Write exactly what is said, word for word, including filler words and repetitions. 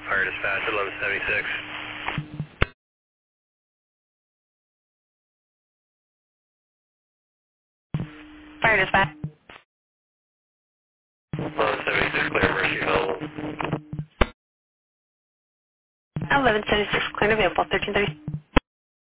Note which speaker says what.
Speaker 1: Fire dispatch eleven seventy-six.
Speaker 2: Fire dispatch.
Speaker 1: eleven seventy-six, clear emergency available.
Speaker 2: eleven seventy-six, clear available, thirteen thirty.